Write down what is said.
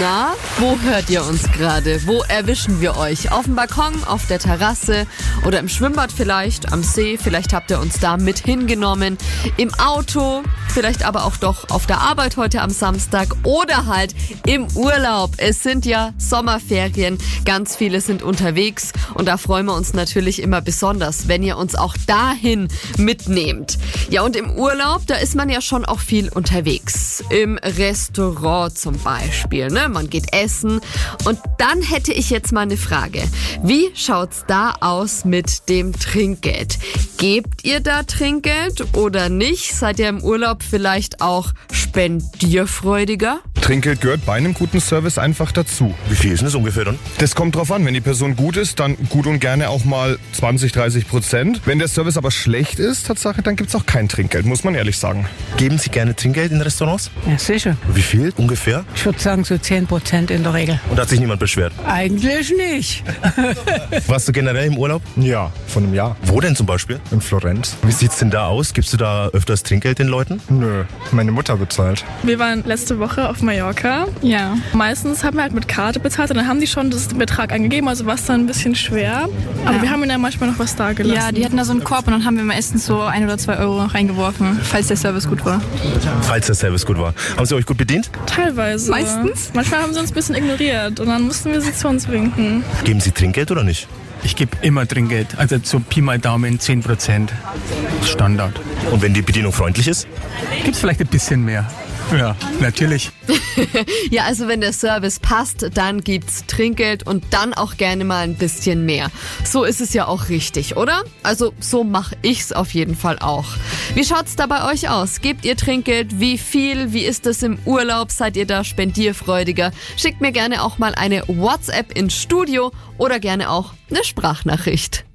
Na, wo hört ihr uns gerade? Wo erwischen wir euch? Auf dem Balkon, auf der Terrasse oder im Schwimmbad vielleicht, am See? Vielleicht habt ihr uns da mit hingenommen. Im Auto, vielleicht aber auch doch auf der Arbeit heute am Samstag oder halt im Urlaub. Es sind ja Sommerferien, ganz viele sind unterwegs und da freuen wir uns natürlich immer besonders, wenn ihr uns auch dahin mitnehmt. Ja, und im Urlaub, da ist man ja schon auch viel unterwegs. Im Restaurant zum Beispiel, ne? Man geht essen. Und dann hätte ich jetzt mal eine Frage. Wie schaut's da aus mit dem Trinkgeld? Gebt ihr da Trinkgeld oder nicht? Seid ihr im Urlaub vielleicht auch spendierfreudiger? Trinkgeld gehört bei einem guten Service einfach dazu. Wie viel ist denn das ungefähr dann? Das kommt drauf an. Wenn die Person gut ist, dann gut und gerne auch mal 20-30%. Wenn der Service aber schlecht ist, Tatsache, dann gibt's auch kein Trinkgeld, muss man ehrlich sagen. Geben Sie gerne Trinkgeld in Restaurants? Ja, sicher. Wie viel ungefähr? Ich würde sagen so 10% in der Regel. Und hat sich niemand beschwert? Eigentlich nicht. Warst du generell im Urlaub? Ja, von einem Jahr. Wo denn zum Beispiel? In Florenz. Wie sieht's denn da aus? Gibst du da öfters Trinkgeld den Leuten? Nö, meine Mutter bezahlt. Wir waren letzte Woche auf Mallorca. Ja. Meistens haben wir halt mit Karte bezahlt und dann haben die schon den Betrag angegeben, also war es dann ein bisschen schwer. Aber wir haben ihnen ja manchmal noch was da gelassen. Ja, die hatten da so einen Korb und dann haben wir meistens so 1 oder 2 Euro reingeworfen, falls der Service gut war. Falls der Service gut war. Haben Sie euch gut bedient? Teilweise. Meistens? Manchmal haben sie uns ein bisschen ignoriert und dann mussten wir sie zu uns winken. Geben Sie Trinkgeld oder nicht? Ich gebe immer Trinkgeld, also so Pi mal Daumen 10%. Standard. Und wenn die Bedienung freundlich ist? Gibt's vielleicht ein bisschen mehr. Ja, natürlich. Ja, also wenn der Service passt, dann gibt's Trinkgeld und dann auch gerne mal ein bisschen mehr. So ist es ja auch richtig, oder? Also so mache ich's auf jeden Fall auch. Wie schaut's da bei euch aus? Gebt ihr Trinkgeld? Wie viel? Wie ist es im Urlaub? Seid ihr da spendierfreudiger? Schickt mir gerne auch mal eine WhatsApp ins Studio oder gerne auch eine Sprachnachricht.